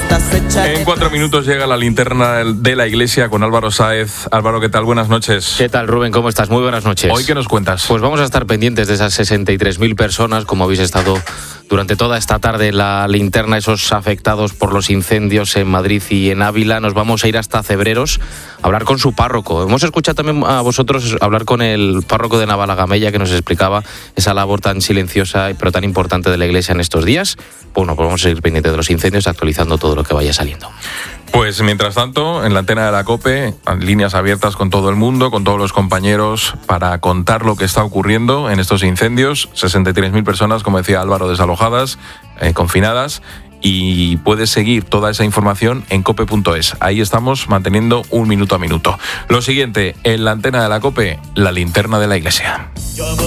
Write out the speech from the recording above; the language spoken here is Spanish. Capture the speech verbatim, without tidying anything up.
estás hecha. En cuatro minutos llega la linterna de la iglesia con Álvaro Sáez. Álvaro, ¿qué tal? Buenas noches. ¿Qué tal, Rubén? ¿Cómo estás? Muy buenas noches. ¿Hoy qué nos cuentas? Pues vamos a estar pendientes de esas sesenta y tres mil personas, como habéis estado durante toda esta tarde en la linterna, esos afectados por los incendios en Madrid y en Ávila. Nos vamos a ir hasta Cebreros a hablar con su párroco. Hemos escuchado también a vosotros hablar con el párroco de Navalagamella, que nos explicaba esa labor tan silenciosa pero tan importante de la iglesia en estos días. Bueno, pues vamos a ir pendientes de los incendios, actualizando todo lo que vaya saliendo. Pues mientras tanto, en la antena de la COPE, líneas abiertas con todo el mundo, con todos los compañeros, para contar lo que está ocurriendo en estos incendios. sesenta y tres mil personas, como decía Álvaro, desalojadas, eh, confinadas. Y puedes seguir toda esa información en cope punto es. Ahí estamos manteniendo un minuto a minuto. Lo siguiente, en la antena de la COPE, la linterna de la iglesia.